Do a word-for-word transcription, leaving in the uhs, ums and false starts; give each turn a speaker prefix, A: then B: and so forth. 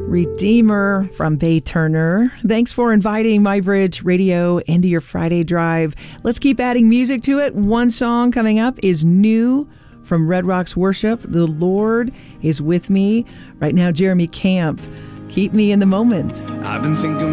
A: Redeemer from Bay Turner. Thanks for inviting MyBridge Radio into your Friday drive. Let's keep adding music to it. One song coming up is new from Red Rocks Worship. The Lord is with me. Right now, Jeremy Camp. Keep me in the moment.
B: I've been thinking